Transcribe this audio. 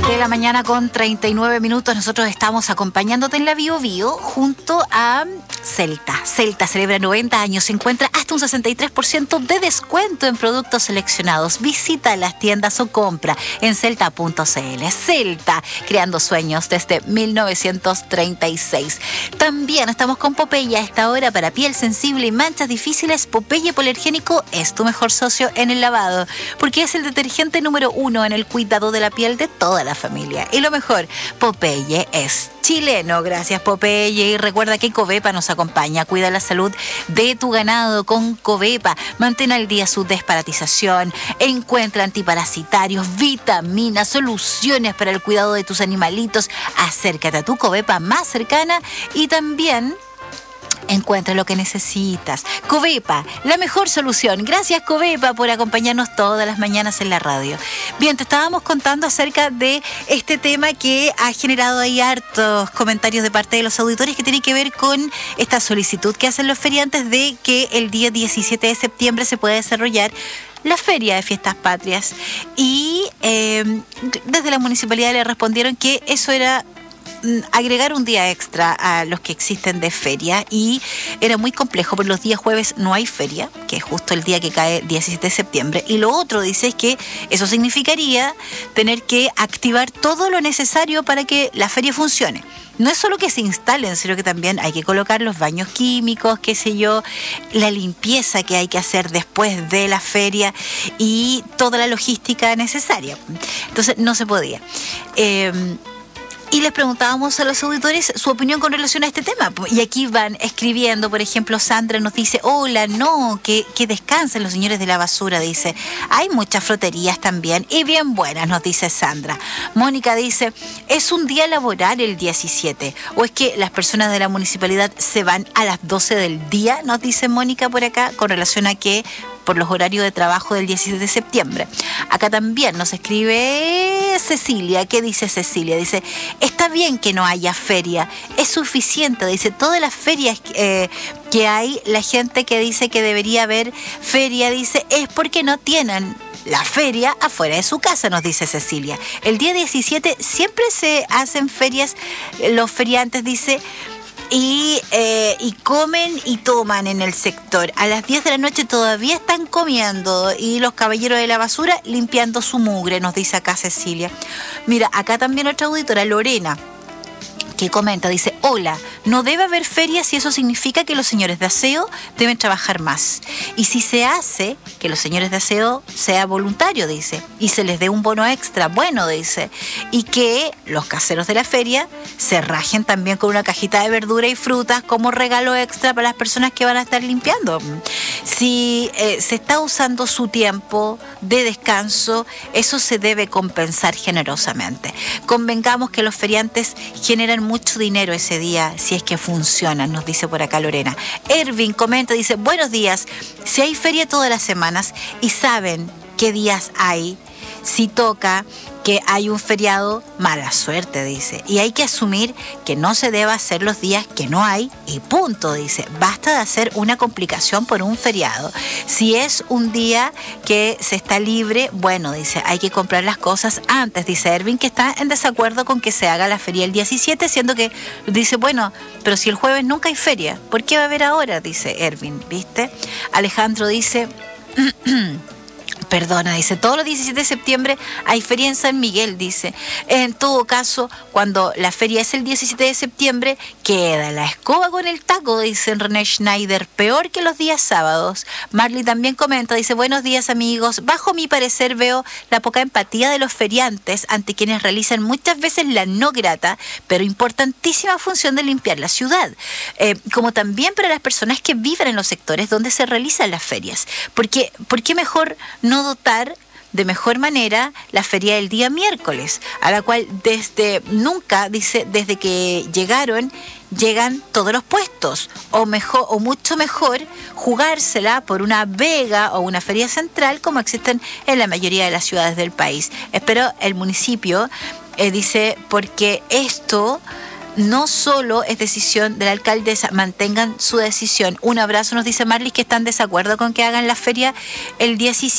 de la mañana con 39 minutos. Nosotros estamos acompañándote en la Bio Bio junto a Celta. Celta celebra 90 años. Se encuentra hasta un 63% de descuento en productos seleccionados. Visita las tiendas o compra en celta.cl. Celta, creando sueños desde 1936. También estamos con Popeye a esta hora para piel sensible y manchas difíciles. Popeye Polergénico es tu mejor socio en el lavado, porque es el detergente número 1 en el cuidado de la piel de toda la familia. Y lo mejor, Popeye es chileno. Gracias, Popeye. Y recuerda que Covepa nos acompaña. Cuida la salud de tu ganado con Covepa. Mantén al día su desparasitización. Encuentra antiparasitarios, vitaminas, soluciones para el cuidado de tus animalitos. Acércate a tu Covepa más cercana y también encuentra lo que necesitas. Covepa, la mejor solución. Gracias, Covepa, por acompañarnos todas las mañanas en la radio. Bien, te estábamos contando acerca de este tema que ha generado ahí hartos comentarios de parte de los auditores, que tiene que ver con esta solicitud que hacen los feriantes de que el día 17 de septiembre se pueda desarrollar la Feria de Fiestas Patrias. Y desde la municipalidad le respondieron que eso era agregar un día extra a los que existen de feria, y era muy complejo porque los días jueves no hay feria, que es justo el día que cae 17 de septiembre, y lo otro, dice, es que eso significaría tener que activar todo lo necesario para que la feria funcione. No es solo que se instalen, sino que también hay que colocar los baños químicos, qué sé yo, la limpieza que hay que hacer después de la feria y toda la logística necesaria. Entonces no se podía. Y les preguntábamos a los auditores su opinión con relación a este tema. Y aquí van escribiendo, por ejemplo, Sandra nos dice: hola, no, que descansen los señores de la basura, dice. Hay muchas froterías también y bien buenas, nos dice Sandra. Mónica dice: ¿es un día laboral el 17? ¿O es que las personas de la municipalidad se van a las 12 del día? Nos dice Mónica por acá, con relación a que por los horarios de trabajo del 17 de septiembre. Acá también nos escribe Cecilia. ¿Qué dice Cecilia? Dice: está bien que no haya feria, es suficiente. Dice, todas las ferias que hay, la gente que dice que debería haber feria, dice, es porque no tienen la feria afuera de su casa, nos dice Cecilia. El día 17 siempre se hacen ferias, los feriantes, dice, y comen y toman en el sector. A las 10 de la noche todavía están comiendo y los caballeros de la basura limpiando su mugre, nos dice acá Cecilia. Mira, acá también otra auditora, Lorena, que comenta, dice: hola, no debe haber feria si eso significa que los señores de aseo deben trabajar más. Y si se hace que los señores de aseo sea voluntario, dice, y se les dé un bono extra, bueno, dice, y que los caseros de la feria se rajen también con una cajita de verdura y frutas como regalo extra para las personas que van a estar limpiando. Si se está usando su tiempo de descanso, eso se debe compensar generosamente. Convengamos que los feriantes generan mucho dinero ese día si es que funcionan, nos dice por acá Lorena. Ervin comenta, dice: buenos días, si hay feria todas las semanas y saben qué días hay, si toca que hay un feriado, mala suerte, dice, y hay que asumir que no se debe hacer los días que no hay y punto, dice. Basta de hacer una complicación por un feriado. Si es un día que se está libre, bueno, dice, hay que comprar las cosas antes, dice Ervin, que está en desacuerdo con que se haga la feria el 17, siendo que dice, bueno, pero si el jueves nunca hay feria, ¿por qué va a haber ahora? Dice Ervin, ¿viste? Alejandro dice: perdona, dice, todos los 17 de septiembre hay feria en San Miguel, dice. En todo caso, cuando la feria es el 17 de septiembre, queda la escoba con el taco, dice René Schneider, peor que los días sábados. Marley también comenta, dice: buenos días, amigos. Bajo mi parecer veo la poca empatía de los feriantes ante quienes realizan muchas veces la no grata, pero importantísima función de limpiar la ciudad. Como también para las personas que viven en los sectores donde se realizan las ferias. ¿Por qué mejor no dotar de mejor manera la feria del día miércoles, a la cual desde que llegan todos los puestos, o mucho mejor jugársela por una vega o una feria central como existen en la mayoría de las ciudades del país? Espero el municipio, dice, porque esto no solo es decisión de la alcaldesa, mantengan su decisión. Un abrazo, nos dice Marlis, que están en desacuerdo con que hagan la feria el 17.